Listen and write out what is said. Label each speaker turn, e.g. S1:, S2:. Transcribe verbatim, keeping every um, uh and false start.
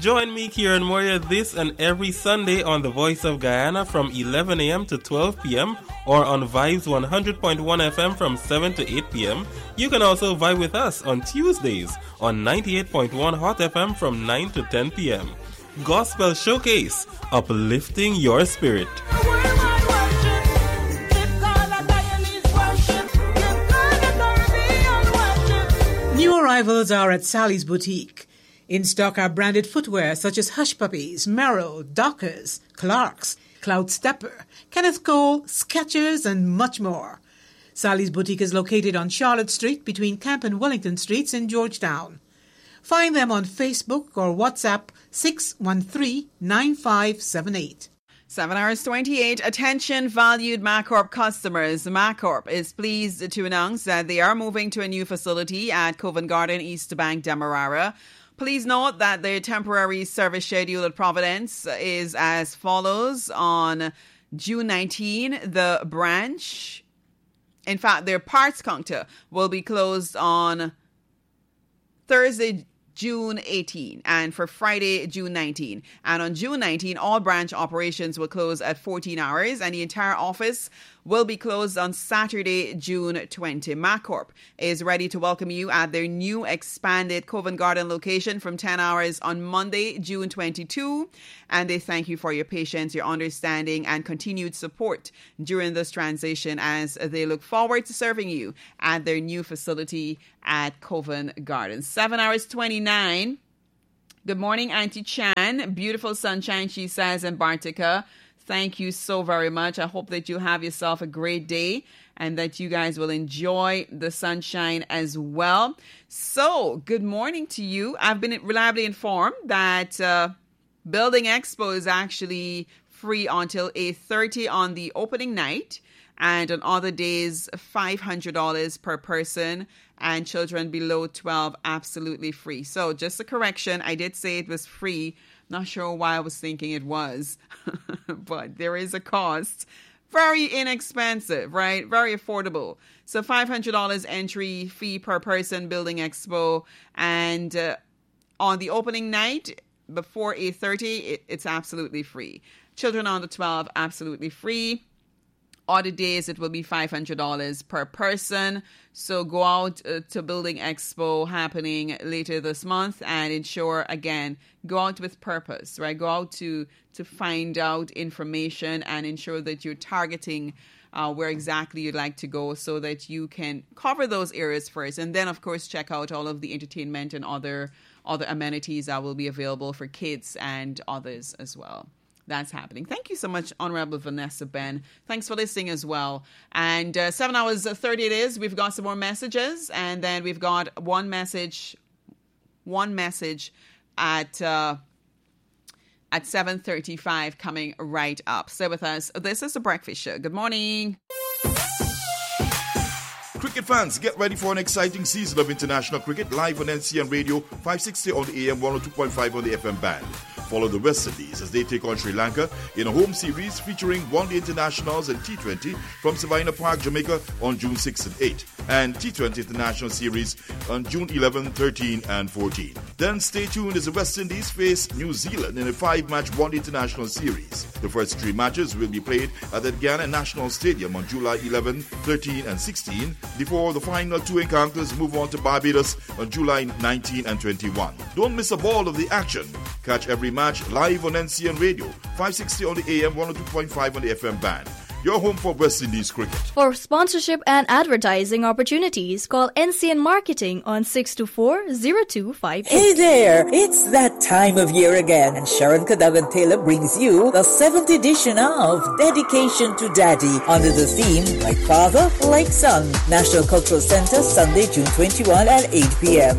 S1: Join me, Kieran Moria, this and every Sunday on The Voice of Guyana from eleven a.m. to twelve p.m. or on Vibes one hundred point one F M from seven to eight p.m. You can also vibe with us on Tuesdays on ninety-eight point one Hot F M from nine to ten p.m. Gospel Showcase, uplifting your spirit.
S2: New arrivals are at Sally's Boutique. In stock are branded footwear such as Hush Puppies, Merrell, Dockers, Clarks, Cloud Stepper, Kenneth Cole, Skechers, and much more. Sally's Boutique is located on Charlotte Street between Camp and Wellington Streets in Georgetown. Find them on Facebook or WhatsApp six one three, nine five seven eight.
S3: seven hours twenty-eight. Attention, valued MacCorp customers. MacCorp is pleased to announce that they are moving to a new facility at Covent Garden, East Bank, Demerara. Please note that their temporary service schedule at Providence is as follows. On June nineteenth, the branch, in fact, their parts counter will be closed on Thursday, June eighteenth, and for Friday, June nineteenth. And on June nineteenth, all branch operations will close at fourteen hours, and the entire office will be closed on Saturday, June twentieth. MacCorp is ready to welcome you at their new expanded Covent Garden location from ten hours on Monday, June twenty-second. And they thank you for your patience, your understanding, and continued support during this transition as they look forward to serving you at their new facility at Covent Garden. seven hours twenty-nine. Good morning, Auntie Chan. Beautiful sunshine, she says, in Bartica. Thank you so very much. I hope that you have yourself a great day and that you guys will enjoy the sunshine as well. So, good morning to you. I've been reliably informed that uh, Building Expo is actually free until eight thirty on the opening night, and on other days, five hundred dollars per person, and children below twelve absolutely free. So, just a correction, I did say it was free. Not sure why I was thinking it was, but there is a cost. Very inexpensive, right? Very affordable. So five hundred dollars entry fee per person, Building Expo. And uh, on the opening night, before eight thirty, it, it's absolutely free. Children under twelve, absolutely free. Other days, it will be five hundred dollars per person. So go out uh, to Building Expo happening later this month and ensure, again, go out with purpose, right? Go out to, to find out information and ensure that you're targeting uh, where exactly you'd like to go so that you can cover those areas first. And then, of course, check out all of the entertainment and other, other amenities that will be available for kids and others as well. That's happening. Thank you so much, Honorable Vanessa Ben. Thanks for listening as well. And uh, seven hours thirty it is. We've got some more messages, and then we've got one message, one message at uh, at seven thirty-five coming right up. Stay with us. This is The Breakfast Show. Good morning.
S4: Cricket fans, get ready for an exciting season of international cricket live on N C N Radio, five sixty on the A M, one oh two point five on the F M band. Follow the West Indies as they take on Sri Lanka in a home series featuring one-day internationals and T twenty from Savannah Park, Jamaica on June sixth and eighth, and T twenty International Series on June eleventh, thirteenth and fourteenth. Then stay tuned as the West Indies face New Zealand in a five-match one-day international series. The first three matches will be played at the Guyana National Stadium on July eleventh, thirteenth and sixteenth, before the final two encounters move on to Barbados on July nineteenth and twenty-first. Don't miss a ball of the action. Catch every match live on N C N Radio, five sixty on the A M, one oh two point five on the F M band. Your home for West Indies cricket.
S5: For sponsorship and advertising opportunities, call N C N Marketing on six two four, zero two five eight.
S6: Hey there, it's that time of year again, and Sharon Cadogan Taylor brings you the seventh edition of Dedication to Daddy under the theme Like Father, Like Son. National Cultural Center, Sunday, June twenty-first at eight p.m.